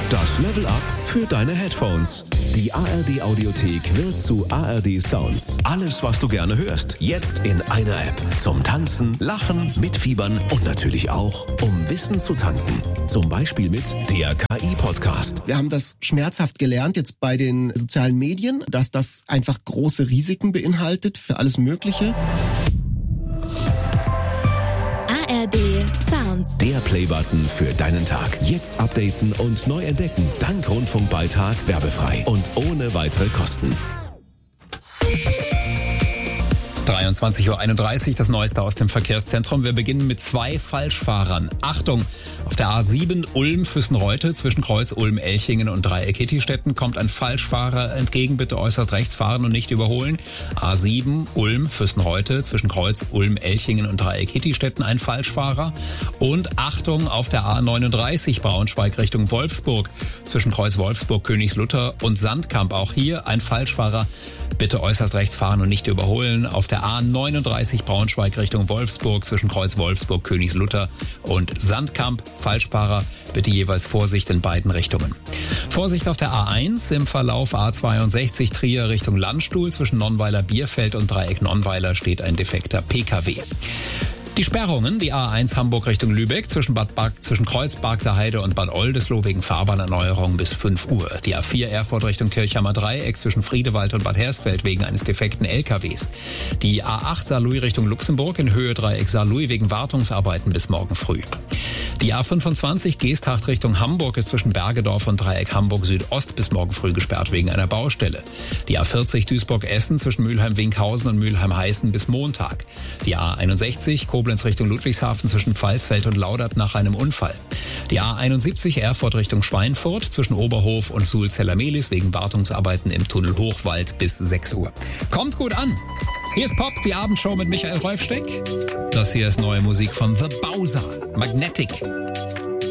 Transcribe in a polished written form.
Das Level Up für deine Headphones. Die ARD Audiothek wird zu ARD Sounds. Alles, was du gerne hörst, jetzt in einer App. Zum Tanzen, Lachen, Mitfiebern und natürlich auch, um Wissen zu tanken. Zum Beispiel mit der KI-Podcast. Wir haben das schmerzhaft gelernt jetzt bei den sozialen Medien, dass das einfach große Risiken beinhaltet für alles Mögliche. ARD Sounds. Der Playbutton für deinen Tag. Jetzt updaten und neu entdecken. Dank Rundfunkbeitrag werbefrei und ohne weitere Kosten. 23:31 Uhr, das Neueste aus dem Verkehrszentrum. Wir beginnen mit 2 Falschfahrern. Achtung, auf der A7 Ulm-Füssen-Reute zwischen Kreuz Ulm-Elchingen und Dreieck Hittistetten kommt ein Falschfahrer entgegen. Bitte äußerst rechts fahren und nicht überholen. A7 Ulm-Füssen-Reute zwischen Kreuz Ulm-Elchingen und Dreieck Hittistetten ein Falschfahrer. Und Achtung, auf der A39 Braunschweig Richtung Wolfsburg zwischen Kreuz Wolfsburg, Königslutter und Sandkamp. Auch hier ein Falschfahrer. Bitte äußerst rechts fahren und nicht überholen. Auf der A39 Braunschweig Richtung Wolfsburg zwischen Kreuz Wolfsburg, Königslutter und Sandkamp. Falschfahrer, bitte jeweils Vorsicht in beiden Richtungen. Vorsicht auf der A1 im Verlauf A62 Trier Richtung Landstuhl zwischen Nonnweiler Bierfeld und Dreieck Nonnweiler steht ein defekter PKW. Die Sperrungen, die A1 Hamburg Richtung Lübeck zwischen Kreuz Bargter Heide und Bad Oldesloe wegen Fahrbahnerneuerung bis 5 Uhr. Die A4 Erfurt Richtung Kirchhammer Dreieck zwischen Friedewald und Bad Hersfeld wegen eines defekten LKWs. Die A8 Saarlouis Richtung Luxemburg in Höhe Dreieck Saarlouis wegen Wartungsarbeiten bis morgen früh. Die A25 Geesthacht Richtung Hamburg ist zwischen Bergedorf und Dreieck Hamburg Südost bis morgen früh gesperrt wegen einer Baustelle. Die A40 Duisburg-Essen zwischen Mülheim-Winkhausen und Mülheim-Heißen bis Montag. Die A61 Koblenz Richtung Ludwigshafen zwischen Pfalzfeld und Laudert nach einem Unfall. Die A71 Erfurt Richtung Schweinfurt zwischen Oberhof und Sulzeller-Mehlis wegen Wartungsarbeiten im Tunnel Hochwald bis 6 Uhr. Kommt gut an! Hier ist Pop, die Abendshow mit Michael Rolfsteck. Das hier ist neue Musik von The Bowser, Magnetic.